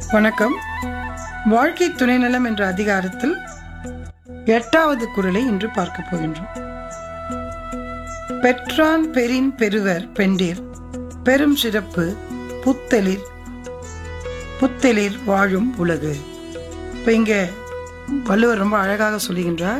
வணக்கம். வாழ்க்கை துணைநலம் என்ற அதிகாரத்தில் 8வது குறளை இன்று பார்க்க போகின்றோம். பெற்றான் பெரின் பெறுவர் பெண்டிர் பெரும் சிறப்பு புத்தெளிர் வாழும் உலகு. இப்ப இங்க வள்ளுவர் ரொம்ப அழகாக சொல்லுகின்றார்.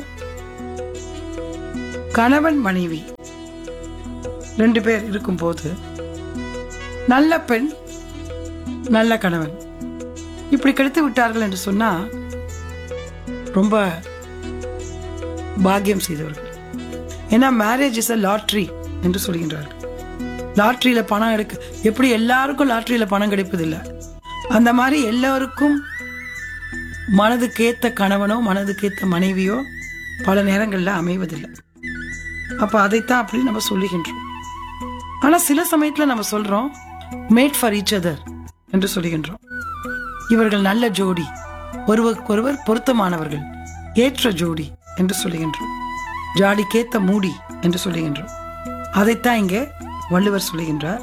கணவன் மனைவி 2 பேர் இருக்கும் போது நல்ல பெண் நல்ல கணவன் இப்படி கிடைத்து விட்டார்கள் என்று சொன்னா ரொம்ப பாக்கியம் செய்தவர்கள். ஏன்னா மேரேஜ் இஸ் a லாட்ரி என்று சொல்கின்றார்கள். லாட்ரியில பணம் எடுக்க எப்படி எல்லாருக்கும் லாட்ரியில பணம் கிடைப்பதில்லை, அந்த மாதிரி எல்லாருக்கும் மனதுக்கேத்த கணவனோ மனதுக்கேத்த மனைவியோ பல நேரங்கள்ல அமைவதில்லை. அப்ப அதைத்தான் அப்படி நம்ம சொல்லுகின்றோம். ஆனா சில சமயத்துல நம்ம சொல்றோம் மேட் ஃபார் ஈச் அதர் என்று சொல்லுகின்றோம். இவர்கள் நல்ல ஜோடி, ஒருவருக்கொருவர் பொருத்தமானவர்கள், ஏற்ற ஜோடி என்று சொல்லுகின்றோம். ஜாடிக்கேத்த மூடி என்று சொல்லுகின்றோம். அதைத்தான் இங்கே வள்ளுவர் சொல்லுகின்றார்.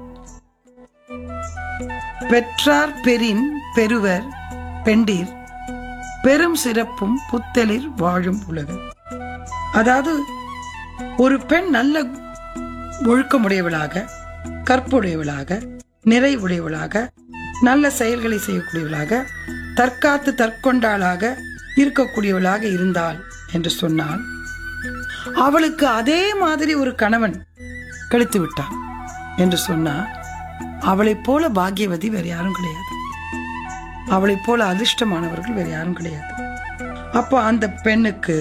பெற்றார் பெரின் பெறுவர் பெண்டிர் பெரும் சிறப்பும் புத்தெளிர் வாழும் உலகு. அதாவது ஒரு பெண் நல்ல ஒழுக்கமுடையவளாக, கற்புடையவளாக, நிறைவுடையவளாக, நல்ல செயல்களை செய்யக்கூடியவளாக, தற்காத்து தற்கொண்டாளாக இருக்கக்கூடியவளாக இருந்தாள் என்று சொன்னால் அவளுக்கு அதே மாதிரி ஒரு கணவன் கிடைத்து விட்டான் என்று சொன்னால் அவளை போல பாக்கியவதி வேற யாரும் கிடையாது, அவளை போல அதிர்ஷ்டமானவர்கள் வேற யாரும் கிடையாது. அப்போ அந்த பெண்ணுக்கு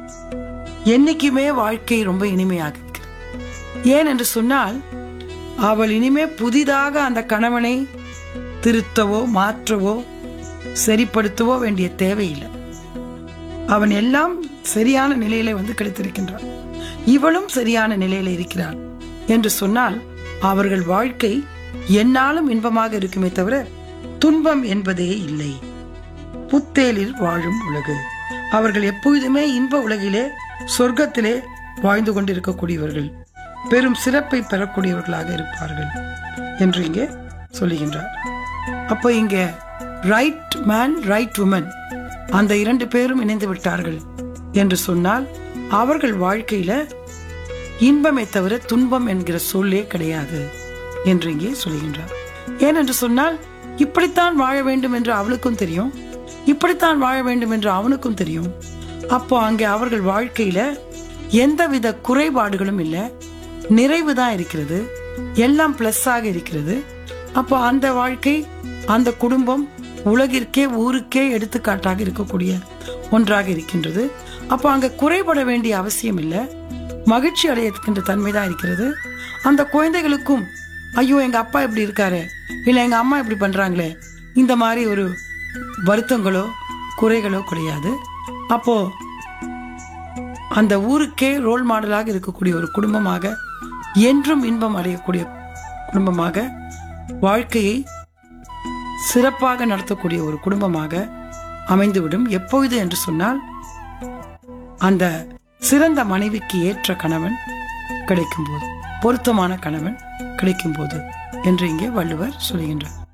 என்னைக்குமே வாழ்க்கை ரொம்ப இனிமையாக இருக்கு. ஏன் என்று சொன்னால் அவள் இனிமே புதிதாக அந்த கணவனை திருத்தவோ மாற்றவோ சரிப்படுத்தவோ வேண்டிய தேவையில்லை. அவன் எல்லாம் சரியான நிலையில கிடைத்திருக்கின்றான், இவளும் சரியான நிலையில இருக்கிறாள் என்று சொன்னால் அவர்கள் வாழ்க்கை என்னாலும் இன்பமாக இருக்குமே தவிர துன்பம் என்பதே இல்லை. புத்தேளிர் வாழும் உலகு. அவர்கள் எப்பொழுதுமே இன்ப உலகிலே சொர்க்கத்திலே வாழ்ந்து கொண்டிருக்கக்கூடியவர்கள், பெரும் சிறப்பை பெறக்கூடியவர்களாக இருப்பார்கள் என்று இங்கே சொல்லுகின்றார். அப்போ இங்க ரைட் மேன் ரைட் உமன் அந்த 2 பேரும் இணைந்து விட்டார்கள் என்று சொன்னால் அவர்கள் வாழ்க்கையில இன்பமே தவிர துன்பம் என்கிற சொல்லே கிடையாது என்று இங்கே சொல்லுகின்றார். ஏனென்று சொன்னால் இப்படித்தான் வாழ வேண்டும் என்று அவளுக்கும் தெரியும், இப்படித்தான் வாழ வேண்டும் என்று அவனுக்கும் தெரியும். அப்போ அங்கே அவர்கள் வாழ்க்கையில எந்தவித குறைபாடுகளும் இல்லை, நிறைவுதான் இருக்கிறது, எல்லாம் பிளஸ் ஆக இருக்கிறது. அப்போ அந்த வாழ்க்கை, அந்த குடும்பம் உலகிற்கே ஊருக்கே எடுத்துக்காட்டாக இருக்கக்கூடிய ஒன்றாக இருக்கின்றது. அப்போ அங்க குறைபட வேண்டிய அவசியம் இல்லை, மகிழ்ச்சி அடையக்கின்ற தன்மைதான் இருக்கிறது. அந்த குழந்தைகளுக்கும் ஐயோ எங்க அப்பா இப்படி இருக்காரு, இல்ல எங்க அம்மா இப்படி பண்றாங்களே, இந்த மாதிரி ஒரு வருத்தங்களோ குறைகளோ கிடையாது. அப்போ அந்த ஊருக்கே ரோல் மாடலாக இருக்கக்கூடிய ஒரு குடும்பமாக, என்றும் இன்பம் அடையக்கூடிய குடும்பமாக, வாழ்க்கையை சிறப்பாக நடத்தக்கூடிய ஒரு குடும்பமாக அமைந்துவிடும். எப்பொழுது என்று சொன்னால் அந்த சிறந்த மனைவிக்கு ஏற்ற கணவன் கிடைக்கும் போது, பொருத்தமான கணவன் கிடைக்கும் போது என்று இங்கே வள்ளுவர் சொல்கின்றார்.